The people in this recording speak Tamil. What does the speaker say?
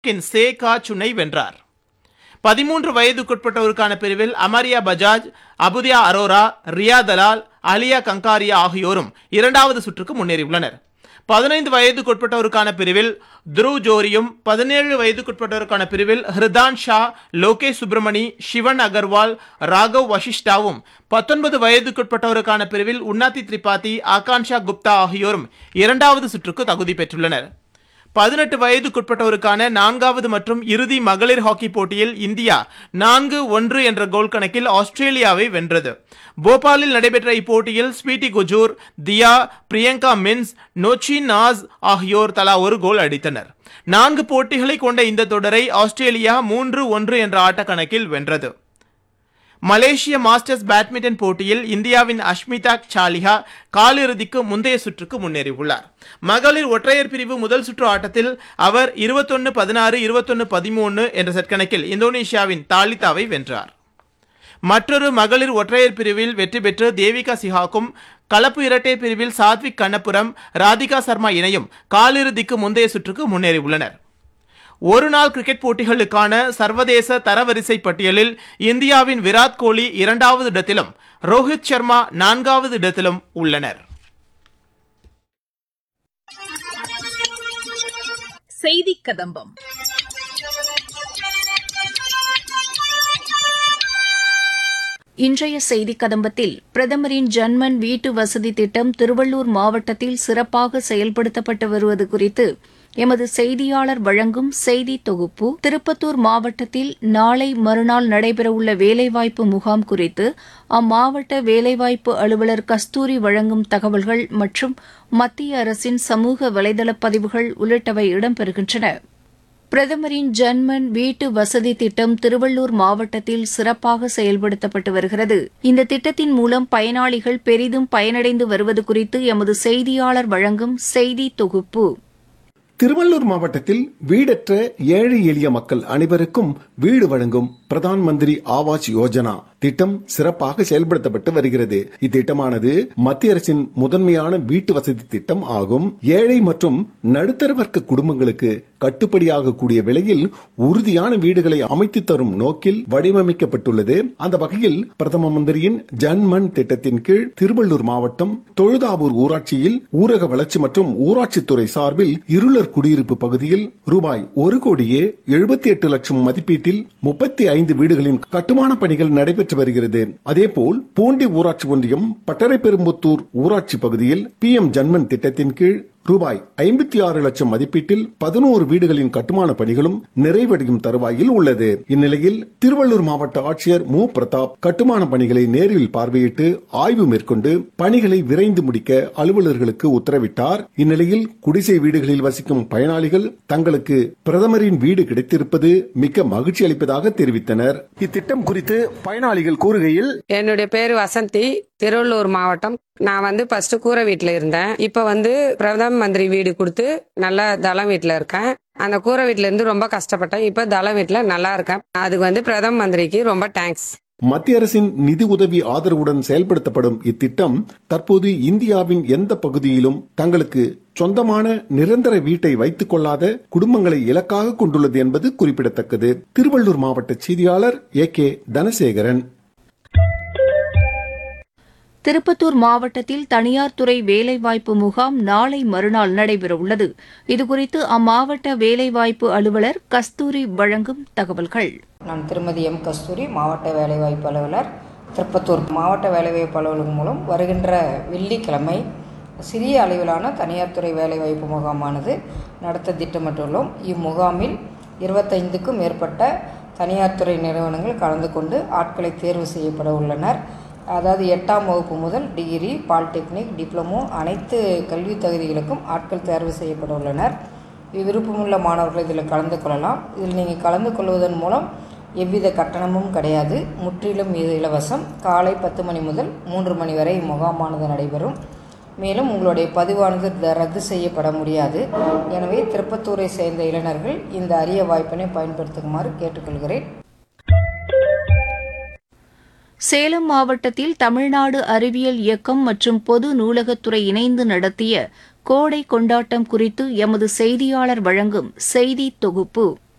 சே கா சுனை வென்றார். 13 வயதுக்குட்பட்டோருக்கான பிரிவில் அமரியா பஜாஜ், அபுதியா அரோரா, ரியா தலால், அலியா கங்காரியா ஆகியோரும் இரண்டாவது சுற்றுக்கு முன்னேறியுள்ளனர். 15 வயதுக்குட்பட்டோருக்கான பிரிவில் துருவ் ஜோரியும், 17 வயதுக்குட்பட்டோருக்கான பிரிவில் ஹிருதான் ஷா, லோகேஷ் சுப்ரமணி, சிவன் அகர்வால், ராகவ் வசிஷ்டாவும், 19 வயதுக்குட்பட்டோருக்கான பிரிவில் உன்னாதி திரிபாதி, ஆகான்ஷா குப்தா ஆகியோரும் இரண்டாவது சுற்றுக்கு தகுதி பெற்றுள்ளனர். 18 வயதுக்குட்பட்டோருக்கான 4வது மற்றும் இறுதி மகளிர் ஹாக்கி போட்டியில் இந்தியா 4-1 என்ற கோல் கணக்கில் ஆஸ்திரேலியாவை வென்றது. போபாலில் நடைபெற்ற இப்போட்டியில் ஸ்வீட்டி குஜூர், தியா, பிரியங்கா மின்ஸ், நோச்சி நாஸ் ஆகியோர் தலா ஒரு கோல் அடித்தனர். 4 போட்டிகளை கொண்ட இந்த தொடரை ஆஸ்திரேலியா 3-1 என்ற ஆட்டக்கணக்கில் வென்றது. மலேசிய மாஸ்டர்ஸ் பேட்மிண்டன் போட்டியில் இந்தியாவின் அஷ்மிதா சாலிஹா காலிறுதிக்கு முந்தைய சுற்றுக்கு முன்னேறியுள்ளார். மகளிர் ஒற்றையர் பிரிவு முதல் சுற்று ஆட்டத்தில் அவர் 21-16, 21-13 என்ற செட் கணக்கில் இந்தோனேஷியாவின் தாலிதாவை வென்றார். மற்றொரு மகளிர் ஒற்றையர் பிரிவில் வெற்றி பெற்று தேவிகா சிஹாக்கும், கலப்பு இரட்டையர் பிரிவில் சாத்விக் கண்ணபுரம், ராதிகா சர்மா இணையும் காலிறுதிக்கு முந்தைய சுற்றுக்கு முன்னேறியுள்ளனர். ஒருநாள் கிரிக்கெட் போட்டிகளுக்கான சர்வதேச தரவரிசை பட்டியலில் இந்தியாவின் விராட் கோலி 2வது இடத்திலும் ரோஹித் சர்மா 4வது இடத்திலும் உள்ளனர். செய்தி கதம்பம். இன்றைய செய்தி கதம்பத்தில் பிரதமரின் ஜன்மன் வீட்டு வசதி திட்டம் திருவள்ளூர் மாவட்டத்தில் சிறப்பாக செயல்படுத்தப்பட்டு வருவது குறித்து எமது செய்தியாளர் வழங்கும் செய்தி தொகுப்பு, திருப்பத்தூர் மாவட்டத்தில் நாளை மறுநாள் நடைபெறவுள்ள வேலைவாய்ப்பு முகாம் குறித்து அம்மாவட்ட வேலைவாய்ப்பு அலுவலர் கஸ்தூரி வழங்கும் தகவல்கள் மற்றும் மத்திய அரசின் சமூக வலைதள பதிவுகள் உள்ளிட்டவை இடம்பெறுகின்றன. பிரதமரின் ஜன்மன் வீட்டு வசதி திட்டம் திருவள்ளூர் மாவட்டத்தில் சிறப்பாக செயல்படுத்தப்பட்டு வருகிறது. இந்த திட்டத்தின் மூலம் பயனாளிகள் பெரிதும் பயனடைந்து வருவது குறித்து எமது செய்தியாளர் வழங்கும் செய்தி தொகுப்பு. திருவள்ளூர் மாவட்டத்தில் வீடற்ற ஏழை எளிய மக்கள் அனைவருக்கும் வீடு வழங்கும் பிரதான் மந்திரி ஆவாஸ் யோஜனா திட்டம் சிறப்பாக செயல்படுத்தப்பட்டு வருகிறது. இத்திட்டமானது மத்திய அரசின் முதன்மையான வீட்டு வசதி திட்டம் ஆகும். ஏழை மற்றும் நடுத்தர வர்க்க குடும்பங்களுக்கு கட்டுப்படியாக கூடிய விலையில் உறுதியான வீடுகளை அமைத்து தரும் நோக்கில் வடிவமைக்கப்பட்டுள்ளது. அந்த வகையில் பிரதம மந்திரியின் ஜன்மன் திட்டத்தின் கீழ் திருவள்ளூர் மாவட்டம் தொழுதாவூர் ஊராட்சியில் ஊரக வளர்ச்சி மற்றும் ஊராட்சித்துறை சார்பில் இருளர் குடியிருப்பு பகுதியில் ரூபாய் 1,78,00,000 மதிப்பீட்டில் 35 வீடுகளின் கட்டுமான பணிகள் நடைபெற்று வருகிறது. அதேபோல் பூண்டி ஊராட்சி ஒன்றியம் பட்டரைப்பெரும்புத்தூர் ஊராட்சி பகுதியில் PM ஜன்மன் திட்டத்தின் கீழ் ரூபாய் 56 லட்சம் மதிப்பீட்டில் 11 வீடுகளின் கட்டுமான பணிகளும் நிறைவடையும் தருவாயில் உள்ளது. இந்நிலையில் திருவள்ளூர் மாவட்ட ஆட்சியர் மு பிரதாப் கட்டுமான பணிகளை நேரில் பார்வையிட்டு ஆய்வு மேற்கொண்டு பணிகளை விரைந்து முடிக்க அலுவலர்களுக்கு உத்தரவிட்டார். இந்நிலையில் குடிசை வீடுகளில் வசிக்கும் பயனாளிகள் தங்களுக்கு பிரதமரின் வீடு கிடைத்திருப்பது மிக்க மகிழ்ச்சி அளிப்பதாக தெரிவித்தனர். இத்திட்டம் குறித்து பயனாளிகள் கூறுகையில், என்னுடைய பேரு வசந்தி, திருவள்ளூர் மாவட்டம். நான் ஃபர்ஸ்ட் கூரை வீட்டுல இருந்தேன். இப்ப பிரதம மந்திரி வீடு கொடுத்து நல்ல தளம் வீட்டுல இருக்கேன். அந்த கூரை வீட்டுல இருந்து ரொம்ப கஷ்டப்பட்டேன். இப்ப தளம் வீட்டுல நல்லா இருக்கேன். அதுக்கு பிரதம மந்திரிக்கு ரொம்ப தேங்க்ஸ். மத்திய அரசின் நிதி உதவி ஆதரவுடன் செயல்படுத்தப்படும் இத்திட்டம் தற்போது இந்தியாவின் எந்த பகுதியிலும் தங்களுக்கு சொந்தமான நிரந்தர வீட்டை வைத்துக் கொள்ளாத குடும்பங்களை இலக்காக கொண்டுள்ளது என்பது குறிப்பிடத்தக்கது. திருவள்ளூர் மாவட்ட செய்தியாளர் AK தனசேகரன். திருப்பத்தூர் மாவட்டத்தில் தனியார் துறை வேலைவாய்ப்பு முகாம் நாளை மறுநாள் நடைபெறவுள்ளது. இதுகுறித்து அம்மாவட்ட வேலைவாய்ப்பு அலுவலர் கஸ்தூரி வழங்கும் தகவல்கள். நான் திருமதி M. கஸ்தூரி, மாவட்ட வேலைவாய்ப்பு அலுவலர், திருப்பத்தூர். மாவட்ட வேலைவாய்ப்பு அலுவலகம் மூலம் வருகின்ற வெள்ளிக்கிழமை சிறிய அளவிலான தனியார் துறை வேலைவாய்ப்பு முகாமானது நடத்த திட்டமிட்டுள்ளோம். இம்முகாமில் 25க்கும் மேற்பட்ட தனியார் துறை நிறுவனங்கள் கலந்து கொண்டு ஆட்களை தேர்வு செய்யப்பட உள்ளனர். அதாவது 8ஆம் வகுப்பு முதல் டிகிரி, பாலிடெக்னிக், டிப்ளமோ அனைத்து கல்வி தகுதிகளுக்கும் ஆட்கள் தேர்வு செய்யப்பட உள்ளனர். விருப்பமுள்ள மாணவர்கள் இதில் கலந்து கொள்ளலாம். இதில் நீங்கள் கலந்து கொள்வதன் மூலம் எவ்வித கட்டணமும் கிடையாது, முற்றிலும் இலவசம். காலை 10 மணி முதல் 3 மணி வரை முகாமானது நடைபெறும். மேலும் உங்களுடைய பதிவானது ரத்து செய்யப்பட முடியாது. எனவே திருப்பத்தூரை சேர்ந்த இளைஞர்கள் இந்த அரிய வாய்ப்பினை பயன்படுத்துமாறு கேட்டுக்கொள்கிறேன். சேலம் மாவட்டத்தில் தமிழ்நாடு அறிவியல் இயக்கம் மற்றும் பொது நூலகத்துறை இணைந்து நடத்திய கோடை கொண்டாட்டம் குறித்து எமது செய்தியாளர் வழங்கும் செய்தி தொகுப்பு.